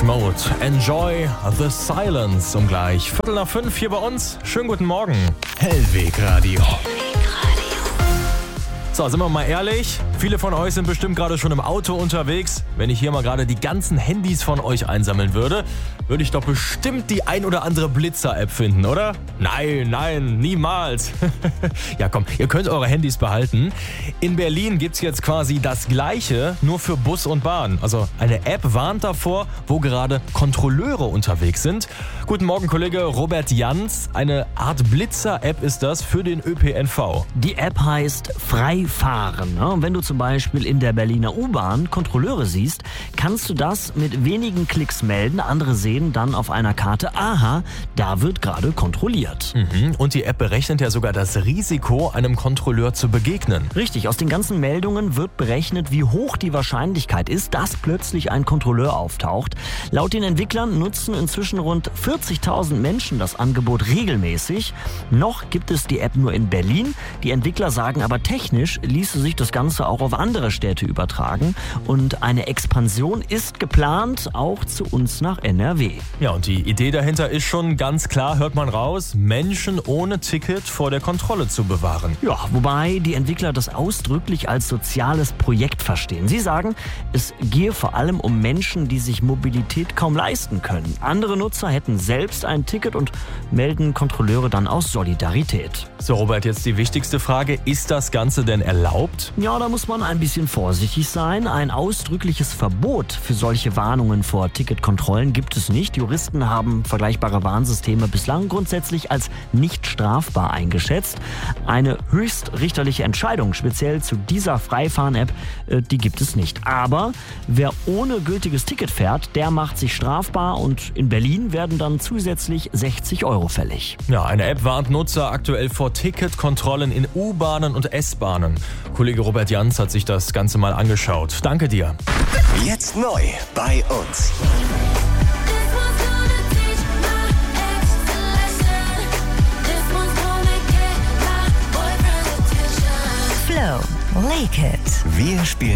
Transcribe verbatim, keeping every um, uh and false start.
Depeche Mode. Enjoy the silence. Um gleich Viertel nach fünf hier bei uns. Schönen guten Morgen. Hellwegradio. So, sind wir mal ehrlich. Viele von euch sind bestimmt gerade schon im Auto unterwegs. Wenn ich hier mal gerade die ganzen Handys von euch einsammeln würde, würde ich doch bestimmt die ein oder andere Blitzer-App finden, oder? Nein, nein, niemals. Ja komm, ihr könnt eure Handys behalten. In Berlin gibt's jetzt quasi das Gleiche, nur für Bus und Bahn. Also eine App warnt davor, wo gerade Kontrolleure unterwegs sind. Guten Morgen, Kollege Robert Jans. Eine Art Blitzer-App ist das für den Ö P N V. Die App heißt Freifahren. Wenn du zum Beispiel in der Berliner U-Bahn Kontrolleure siehst, kannst du das mit wenigen Klicks melden. Andere sehen dann auf einer Karte, aha, da wird gerade kontrolliert. Mhm. Und die App berechnet ja sogar das Risiko, einem Kontrolleur zu begegnen. Richtig, aus den ganzen Meldungen wird berechnet, wie hoch die Wahrscheinlichkeit ist, dass plötzlich ein Kontrolleur auftaucht. Laut den Entwicklern nutzen inzwischen rund vierzigtausend Menschen das Angebot regelmäßig. Noch gibt es die App nur in Berlin. Die Entwickler sagen aber, technisch ließe sich das Ganze auch auf andere Städte übertragen. Und eine Expansion ist geplant, auch zu uns nach N R W. Ja, und die Idee dahinter ist schon ganz klar, hört man raus, Menschen ohne Ticket vor der Kontrolle zu bewahren. Ja, wobei die Entwickler das ausdrücklich als soziales Projekt verstehen. Sie sagen, es gehe vor allem um Menschen, die sich Mobilität kaum leisten können. Andere Nutzer hätten selbst ein Ticket und melden Kontrolleure dann aus Solidarität. So, Robert, jetzt die wichtigste Frage, ist das Ganze denn erlaubt? Ja, da muss man ein bisschen vorsichtig sein. Ein ausdrückliches Verbot für solche Warnungen vor Ticketkontrollen gibt es nicht. Juristen haben vergleichbare Warnsysteme bislang grundsätzlich als nicht strafbar eingeschätzt. Eine höchstrichterliche Entscheidung speziell zu dieser Freifahren-App, die gibt es nicht. Aber wer ohne gültiges Ticket fährt, der macht sich strafbar und in Berlin werden dann zusätzlich sechzig Euro fällig. Ja, eine App warnt Nutzer aktuell vor Ticketkontrollen in U-Bahnen und S-Bahnen. Kollege Robert Jans hat sich das Ganze mal angeschaut. Danke dir. Jetzt neu bei uns. Flow, Lake It. Wir spielen